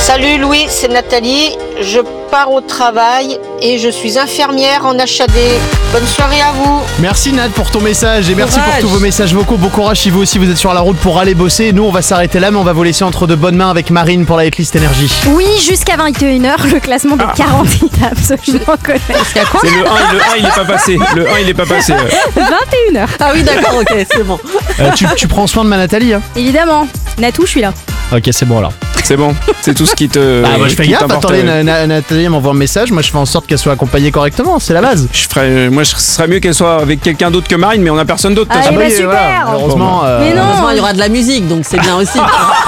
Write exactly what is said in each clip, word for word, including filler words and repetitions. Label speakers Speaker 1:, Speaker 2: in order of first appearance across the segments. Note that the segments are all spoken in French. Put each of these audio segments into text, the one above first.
Speaker 1: Salut Louis, c'est Nathalie. Je pars au travail et je suis infirmière en H A D. Bonne soirée à vous.
Speaker 2: Merci Nat pour ton message et merci
Speaker 3: Courage.
Speaker 2: pour tous vos messages vocaux. Bon courage si vous aussi vous êtes sur la route pour aller bosser. Nous on va s'arrêter là mais on va vous laisser entre de bonnes mains avec Marine pour la Hitlist Énergie.
Speaker 4: Oui, jusqu'à vingt et une heures, le classement des
Speaker 5: Ah.
Speaker 4: quarante hits absolument connus.
Speaker 3: Jusqu'à quoi?
Speaker 5: C'est le un, le un il est pas passé. Le un il est pas passé.
Speaker 4: vingt et une heures.
Speaker 3: Ah oui, d'accord, ok, c'est bon.
Speaker 2: Euh, tu, tu prends soin de ma Nathalie hein.
Speaker 4: Évidemment. Natou, je suis là.
Speaker 2: Ok c'est bon alors.
Speaker 5: C'est bon, c'est tout ce qui te.
Speaker 2: Bah moi je fais
Speaker 5: qui
Speaker 2: gaffe,
Speaker 5: t'importe.
Speaker 2: attendez Na- Na- Nathalie m'envoie un message, moi je fais en sorte qu'elle soit accompagnée correctement, c'est la base.
Speaker 5: Je ferais, moi, je serais mieux qu'elle soit avec quelqu'un d'autre que Marine, mais on a personne d'autre. de toute
Speaker 4: Allez,
Speaker 5: façon.
Speaker 4: bah, super.
Speaker 2: Malheureusement. euh,
Speaker 4: Mais non.
Speaker 3: Heureusement, il y aura de la musique, donc c'est bien aussi.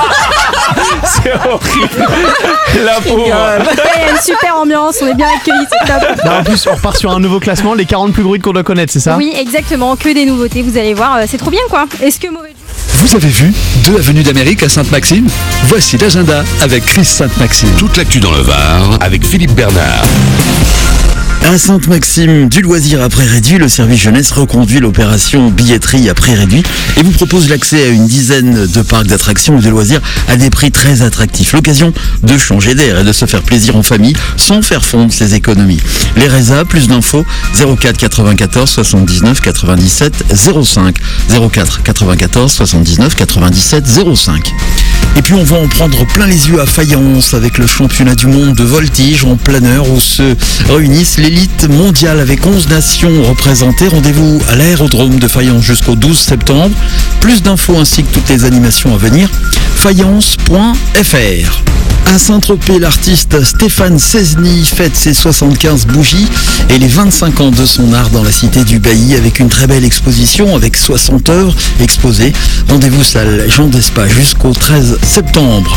Speaker 5: C'est horrible. La pauvre.
Speaker 4: Ouais, il y a une super ambiance, on est bien accueillis, c'est top.
Speaker 2: non, en plus on repart sur un nouveau classement, les quarante plus gros hits qu'on doit connaître, c'est ça?
Speaker 4: Oui, exactement, que des nouveautés, vous allez voir, euh, c'est trop bien quoi. Est-ce que mauvais
Speaker 6: Vous avez vu deux avenues d'Amérique à Sainte-Maxime? Voici l'agenda avec Chris Sainte-Maxime.
Speaker 7: Toute l'actu dans le Var avec Philippe Bernard.
Speaker 8: À Sainte-Maxime, du loisir à prix réduit, le service jeunesse reconduit l'opération billetterie à prix réduit et vous propose l'accès à une dizaine de parcs d'attractions et de loisirs à des prix très attractifs. L'occasion de changer d'air et de se faire plaisir en famille sans faire fondre ses économies. Les R E S A, plus d'infos, zéro quatre quatre-vingt-quatorze soixante-dix-neuf quatre-vingt-dix-sept zéro cinq, zéro quatre quatre-vingt-quatorze soixante-dix-neuf quatre-vingt-dix-sept zéro cinq. Et puis on va en prendre plein les yeux à Fayence avec le championnat du monde de voltige en planeur où se réunissent l'élite mondiale avec onze nations représentées. Rendez-vous à l'aérodrome de Fayence jusqu'au douze septembre. Plus d'infos ainsi que toutes les animations à venir, fayence point f r. À Saint-Tropez, l'artiste Stéphane Cesny fête ses soixante-quinze bougies et les vingt-cinq ans de son art dans la cité du Bailly avec une très belle exposition avec soixante œuvres exposées. Rendez-vous salle Jean Despas jusqu'au treize septembre.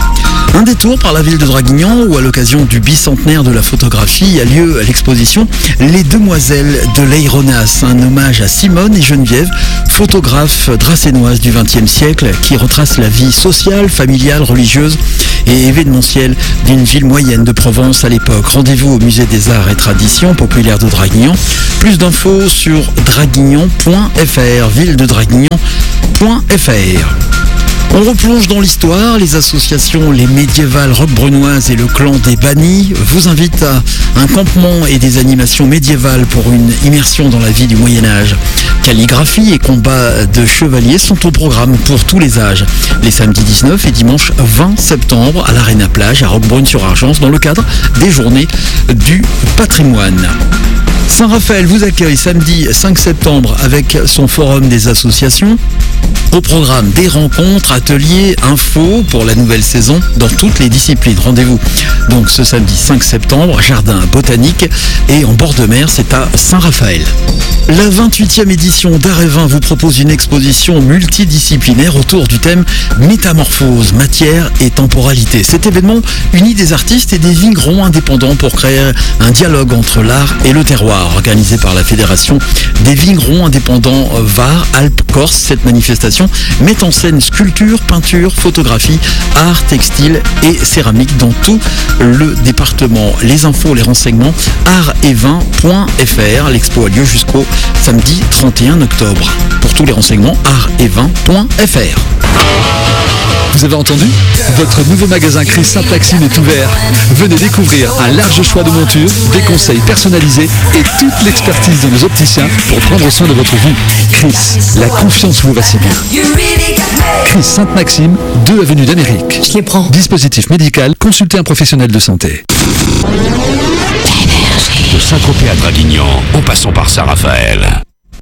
Speaker 8: Un détour par la ville de Draguignan où à l'occasion du bicentenaire de la photographie a lieu l'exposition Les Demoiselles de l'Aéronace, un hommage à Simone et Geneviève, photographes dracénoises du vingtième siècle qui retracent la vie sociale, familiale, religieuse et événementielle d'une ville moyenne de Provence à l'époque. Rendez-vous au musée des arts et traditions populaires de Draguignan. Plus d'infos sur draguignan point f r, ville de draguignan point f r. On replonge dans l'histoire, les associations Les Médiévales Roquebrunnoises et le Clan des Bannis vous invitent à un campement et des animations médiévales pour une immersion dans la vie du Moyen-Âge. Calligraphie et combats de chevaliers sont au programme pour tous les âges. Les samedis dix-neuf et dimanche vingt septembre à l'Arena Plage à Roquebrune-sur-Argence dans le cadre des Journées du Patrimoine. Saint-Raphaël vous accueille samedi cinq septembre avec son forum des associations. Au programme des rencontres, ateliers, infos pour la nouvelle saison dans toutes les disciplines. Rendez-vous donc ce samedi cinq septembre, jardin botanique et en bord de mer, c'est à Saint-Raphaël. La vingt-huitième édition d'Art et Vin vous propose une exposition multidisciplinaire autour du thème Métamorphose, matière et temporalité. Cet événement unit des artistes et des vignerons indépendants pour créer un dialogue entre l'art et le terroir, organisé par la Fédération des vignerons indépendants Var, Alpes, Corse. Cette manifestation met en scène sculpture, peinture, photographie, art, textile et céramique dans tout le département. Les infos, les renseignements, art et vin point f r. L'expo a lieu jusqu'au samedi trente et un octobre. Pour tous les renseignements, art et vin point f r.
Speaker 6: Vous avez entendu? Votre nouveau magasin Chris Sainte-Maxime est ouvert. Venez découvrir un large choix de montures, des conseils personnalisés et toute l'expertise de nos opticiens pour prendre soin de votre vue. Chris, la confiance vous va si bien. Chris Sainte-Maxime, deux avenue d'Amérique.
Speaker 3: Je les prends.
Speaker 6: Dispositif médical, consultez un professionnel de santé.
Speaker 7: De Saint-Tropez à Draguignan, en passant par Saint-Raphaël.